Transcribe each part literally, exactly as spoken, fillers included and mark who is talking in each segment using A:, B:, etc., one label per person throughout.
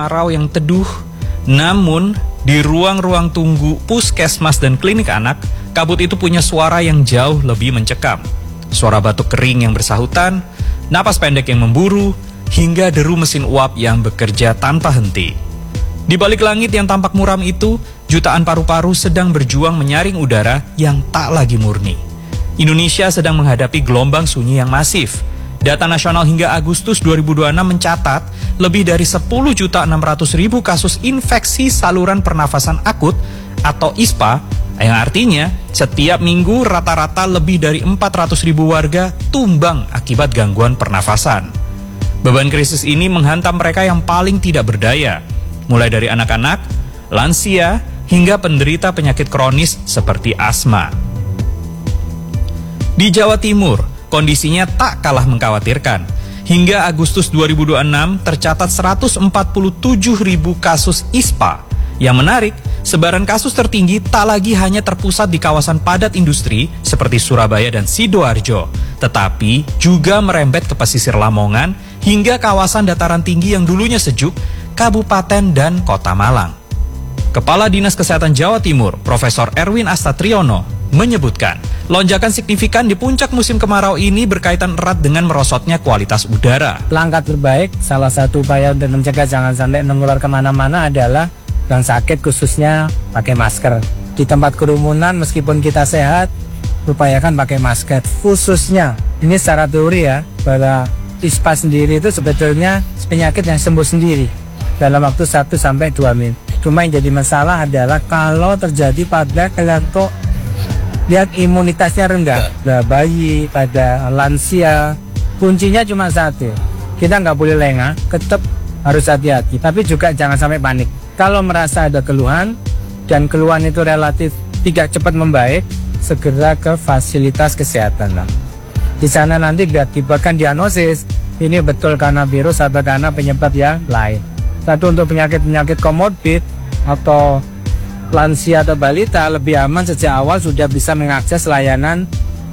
A: kemarau yang teduh, namun di ruang-ruang tunggu puskesmas dan klinik anak, kabut itu punya suara yang jauh lebih mencekam. Suara batuk kering yang bersahutan, napas pendek yang memburu, hingga deru mesin uap yang bekerja tanpa henti. Di balik langit yang tampak muram itu, jutaan paru-paru sedang berjuang menyaring udara yang tak lagi murni. Indonesia sedang menghadapi gelombang sunyi yang masif. Data nasional hingga Agustus dua ribu dua puluh enam mencatat lebih dari sepuluh juta enam ratus ribu kasus infeksi saluran pernafasan akut atau I S P A, yang artinya setiap minggu rata-rata lebih dari empat ratus ribu warga tumbang akibat gangguan pernafasan. Beban krisis ini menghantam mereka yang paling tidak berdaya, mulai dari anak-anak, lansia, hingga penderita penyakit kronis seperti asma. Di Jawa Timur, kondisinya tak kalah mengkhawatirkan. Hingga Agustus dua ribu dua puluh enam tercatat seratus empat puluh tujuh ribu kasus I S P A. Yang menarik, sebaran kasus tertinggi tak lagi hanya terpusat di kawasan padat industri seperti Surabaya dan Sidoarjo, tetapi juga merembet ke pesisir Lamongan hingga kawasan dataran tinggi yang dulunya sejuk, Kabupaten dan Kota Malang. Kepala Dinas Kesehatan Jawa Timur, Profesor Erwin Astatriono, menyebutkan, lonjakan signifikan di puncak musim kemarau ini berkaitan erat dengan merosotnya kualitas udara.
B: Langkah terbaik, salah satu upaya untuk mencegah jangan sampai menular kemana-mana adalah yang sakit khususnya pakai masker. Di tempat kerumunan meskipun kita sehat, upayakan pakai masker. Khususnya, ini secara teori ya, bahwa I S P A sendiri itu sebetulnya penyakit yang sembuh sendiri dalam waktu satu sampai dua minggu. Cuma yang jadi masalah adalah kalau terjadi pada kelompok lihat imunitasnya rendah, pada bayi, pada lansia, kuncinya cuma satu, kita nggak boleh lengah, tetap harus hati-hati, tapi juga jangan sampai panik. Kalau merasa ada keluhan, dan keluhan itu relatif tidak cepat membaik, segera ke fasilitas kesehatan lah. Di sana nanti diakibatkan diagnosis, ini betul karena virus atau karena penyebab yang lain. Satu, untuk penyakit-penyakit komorbid atau lansia atau balita, lebih aman sejak awal sudah bisa mengakses layanan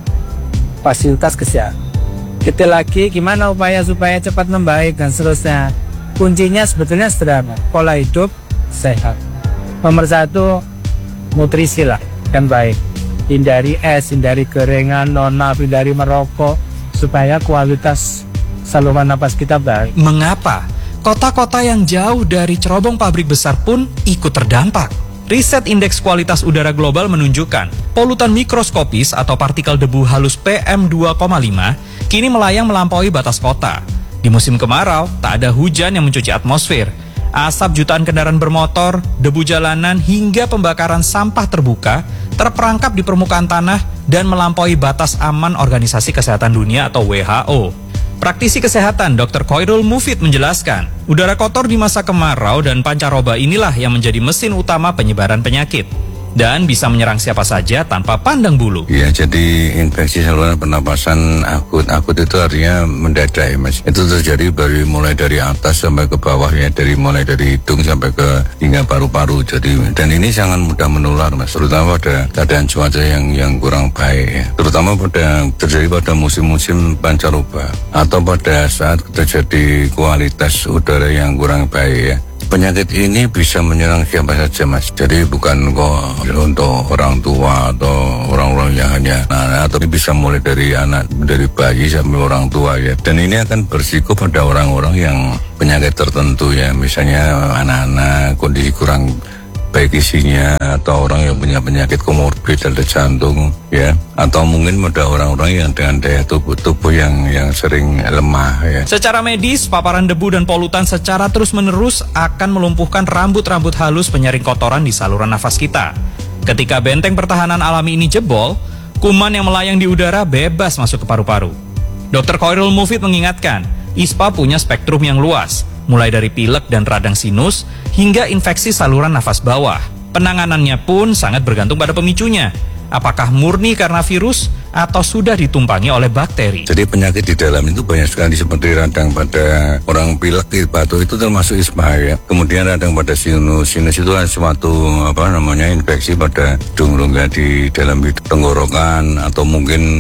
B: fasilitas kesehatan. Kita lagi gimana upaya supaya cepat membaik dan seterusnya. Kuncinya sebetulnya sederhana, pola hidup sehat. Nomor satu, nutrisi lah yang baik. Hindari es, hindari gorengan, non-naf, hindari merokok, supaya kualitas saluran napas kita baik.
A: Mengapa kota-kota yang jauh dari cerobong pabrik besar pun ikut terdampak? Riset Indeks Kualitas Udara Global menunjukkan polutan mikroskopis atau partikel debu halus P M dua koma lima kini melayang melampaui batas kota. Di musim kemarau, tak ada hujan yang mencuci atmosfer. Asap jutaan kendaraan bermotor, debu jalanan, hingga pembakaran sampah terbuka terperangkap di permukaan tanah dan melampaui batas aman Organisasi Kesehatan Dunia atau W H O. Praktisi kesehatan dokter Khoirul Mufid menjelaskan, udara kotor di masa kemarau dan pancaroba inilah yang menjadi mesin utama penyebaran penyakit dan bisa menyerang siapa saja tanpa pandang bulu.
C: Ya, jadi infeksi saluran pernapasan akut. Akut itu artinya mendadak, Mas. Itu terjadi dari mulai dari atas sampai ke bawah, ya, dari mulai dari hidung sampai ke hingga paru-paru. Jadi, dan ini sangat mudah menular, Mas. Terutama pada keadaan cuaca yang yang kurang baik, ya. Terutama pada terjadi pada musim-musim pancaroba atau pada saat terjadi kualitas udara yang kurang baik, ya. Penyakit ini bisa menyerang siapa saja, Mas. Jadi bukan kok untuk orang tua atau orang-orang yang hanya anak, tapi bisa mulai dari anak, dari bayi sampai orang tua, ya. Dan ini akan bersiko pada orang-orang yang penyakit tertentu, ya. Misalnya anak-anak, kondisi kurang baik isinya, atau orang yang punya penyakit komorbid pada jantung, ya, atau mungkin pada orang-orang yang dengan daya tubuh tubuh yang yang sering lemah, ya.
A: Secara medis, paparan debu dan polutan secara terus-menerus akan melumpuhkan rambut-rambut halus penyaring kotoran di saluran nafas kita. Ketika benteng pertahanan alami ini jebol, kuman yang melayang di udara bebas masuk ke paru-paru. dokter Khoirul Mufid mengingatkan, I S P A punya spektrum yang luas, mulai dari pilek dan radang sinus hingga infeksi saluran nafas bawah. Penanganannya pun sangat bergantung pada pemicunya. Apakah murni karena virus atau sudah ditumpangi oleh bakteri?
C: Jadi penyakit di dalam itu banyak sekali, seperti radang pada orang pilek, batuk itu termasuk I S P A, ya. Kemudian radang pada sinus. Sinus itu adalah suatu apa namanya infeksi pada hidung rongga di dalam tenggorokan, atau mungkin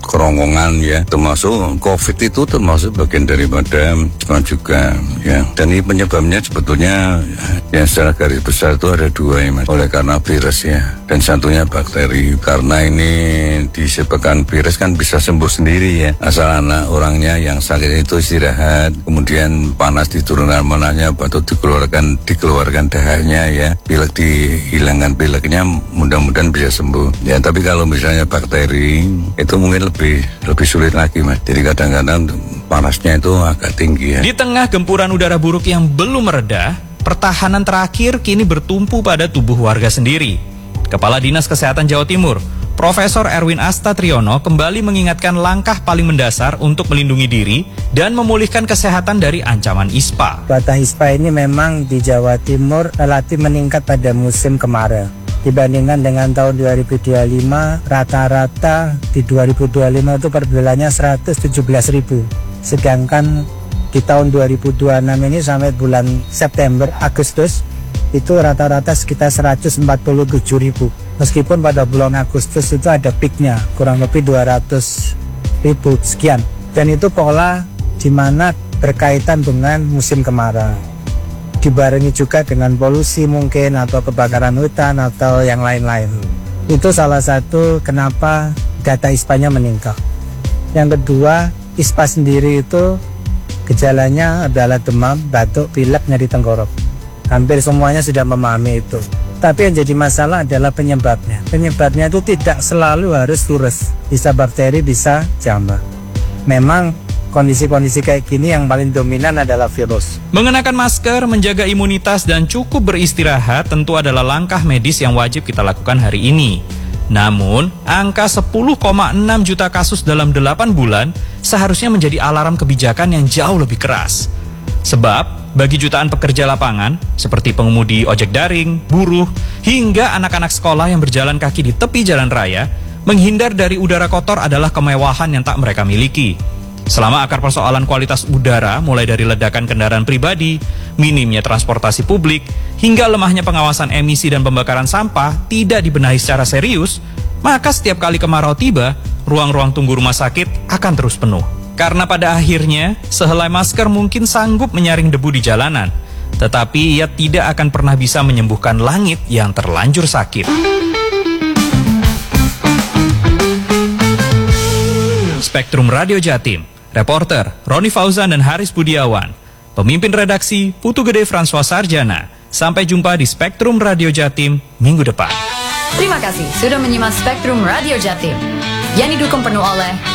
C: kerongkongan ya, termasuk COVID itu termasuk bagian daripada juga ya. Dan ini penyebabnya sebetulnya yang secara garis besar itu ada dua ya Mas. Oleh karena virus ya, dan satunya bakteri. Karena ini disebabkan virus kan bisa sembuh sendiri ya, asal anak orangnya yang sakit itu istirahat, kemudian panas diturunkan mananya, batuk dikeluarkan dikeluarkan dahanya ya, pilek dihilangkan pileknya, mudah-mudahan bisa sembuh ya. Tapi kalau misalnya bakteri itu mungkin lebih lebih sulit lagi Mas. Jadi kadang-kadang panasnya itu agak tinggi ya.
A: Di tengah gempuran udara buruk yang belum mereda, pertahanan terakhir kini bertumpu pada tubuh warga sendiri. Kepala Dinas Kesehatan Jawa Timur, Profesor Erwin Asta Triyono kembali mengingatkan langkah paling mendasar untuk melindungi diri dan memulihkan kesehatan dari ancaman ispa.
B: Batah ispa ini memang di Jawa Timur relatif meningkat pada musim kemarau. Dibandingkan dengan tahun dua ribu dua puluh lima, rata-rata di dua ribu dua puluh lima itu per bulannya seratus tujuh belas ribu. Sedangkan di tahun dua ribu dua puluh enam ini sampai bulan September, Agustus, itu rata-rata sekitar seratus empat puluh tujuh ribu. Meskipun pada bulan Agustus itu ada peaknya, kurang lebih dua ratus ribu sekian. Dan itu pola di mana berkaitan dengan musim kemarau. Dibarengi juga dengan polusi mungkin, atau kebakaran hutan, atau yang lain-lain. Itu salah satu kenapa data ispanya meningkat. Yang kedua, ispa sendiri itu gejalanya adalah demam, batuk, pilek, nyeri tenggorok. Hampir semuanya sudah memahami itu. Tapi yang jadi masalah adalah penyebabnya. Penyebabnya itu tidak selalu harus virus. Bisa bakteri, bisa jamur. Memang kondisi-kondisi kayak gini yang paling dominan adalah virus.
A: Mengenakan masker, menjaga imunitas, dan cukup beristirahat tentu adalah langkah medis yang wajib kita lakukan hari ini. Namun, angka sepuluh koma enam juta kasus dalam delapan bulan seharusnya menjadi alarm kebijakan yang jauh lebih keras. Sebab, bagi jutaan pekerja lapangan, seperti pengemudi ojek daring, buruh, hingga anak-anak sekolah yang berjalan kaki di tepi jalan raya, menghindar dari udara kotor adalah kemewahan yang tak mereka miliki. Selama akar persoalan kualitas udara, mulai dari ledakan kendaraan pribadi, minimnya transportasi publik, hingga lemahnya pengawasan emisi dan pembakaran sampah tidak dibenahi secara serius, maka setiap kali kemarau tiba, ruang-ruang tunggu rumah sakit akan terus penuh. Karena pada akhirnya, sehelai masker mungkin sanggup menyaring debu di jalanan, tetapi ia tidak akan pernah bisa menyembuhkan langit yang terlanjur sakit. Spektrum Radio Jatim, reporter Roni Fauzan dan Haris Budiawan, pemimpin redaksi Putu Gede François Sarjana. Sampai jumpa di Spektrum Radio Jatim minggu depan.
D: Terima kasih sudah menyimak Spektrum Radio Jatim yang didukung penuh oleh